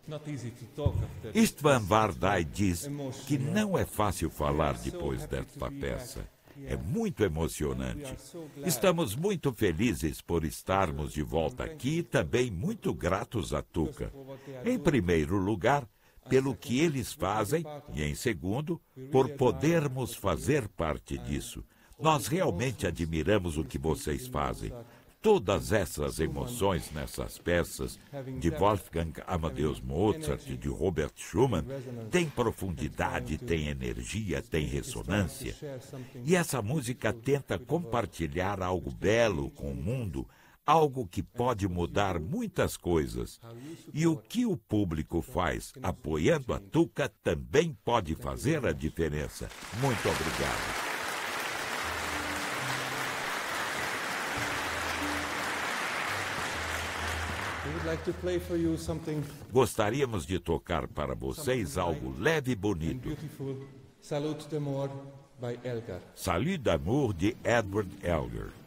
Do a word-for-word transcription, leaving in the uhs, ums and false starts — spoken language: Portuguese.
Istvan Vardai diz que não é fácil falar depois desta peça. É muito emocionante. Estamos muito felizes por estarmos de volta aqui e também muito gratos a Tuca. Em primeiro lugar, pelo que eles fazem e, em segundo, por podermos fazer parte disso. Nós realmente admiramos o que vocês fazem. Todas essas emoções nessas peças, de Wolfgang Amadeus Mozart, de Robert Schumann, têm profundidade, têm energia, têm ressonância. E essa música tenta compartilhar algo belo com o mundo, algo que pode mudar muitas coisas. E o que o público faz apoiando a Tuca também pode fazer a diferença. Muito obrigado. Gostaríamos de tocar para vocês algo leve e bonito. Salut d'amour de Edward Elgar.